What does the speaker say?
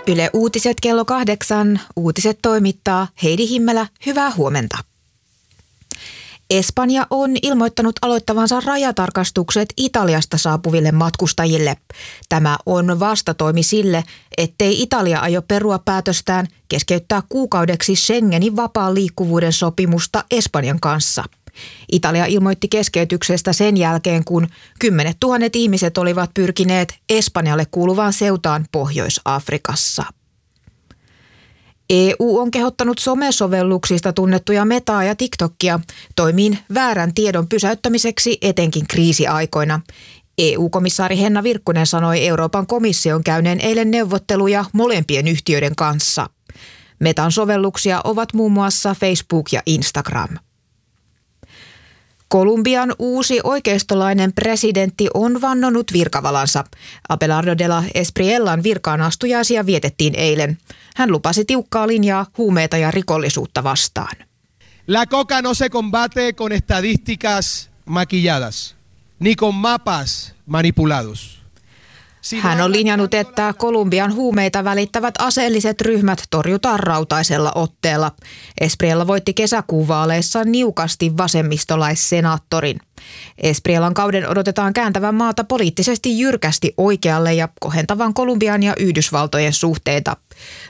Yle Uutiset kello 8. Uutiset toimittaa Heidi Himmelä. Hyvää huomenta. Espanja on ilmoittanut aloittavansa rajatarkastukset Italiasta saapuville matkustajille. Tämä on vastatoimi sille, ettei Italia aio perua päätöstään keskeyttää kuukaudeksi Schengenin vapaan liikkuvuuden sopimusta Espanjan kanssa. Italia ilmoitti keskeytyksestä sen jälkeen, kun 10 000 ihmiset olivat pyrkineet Espanjalle kuuluvaan Ceutaan Pohjois-Afrikassa. EU on kehottanut somesovelluksista tunnettuja Metaa ja TikTokia toimiin väärän tiedon pysäyttämiseksi etenkin kriisiaikoina. EU-komissaari Henna Virkkunen sanoi Euroopan komission käyneen eilen neuvotteluja molempien yhtiöiden kanssa. Metan sovelluksia ovat muun muassa Facebook ja Instagram. Kolumbian uusi oikeistolainen presidentti on vannonut virkavalansa. Abelardo de la Espriellan virkaanastujaisia vietettiin eilen. Hän lupasi tiukkaa linjaa huumeita ja rikollisuutta vastaan. La coca no se combate con estadísticas maquilladas, ni con mapas manipulados. Hän on linjannut, että Kolumbian huumeita välittävät aseelliset ryhmät torjutaan rautaisella otteella. Espriella voitti kesäkuun vaaleissa niukasti vasemmistolaissenaattorin. Espriellan kauden odotetaan kääntävän maata poliittisesti jyrkästi oikealle ja kohentavan Kolumbian ja Yhdysvaltojen suhteita.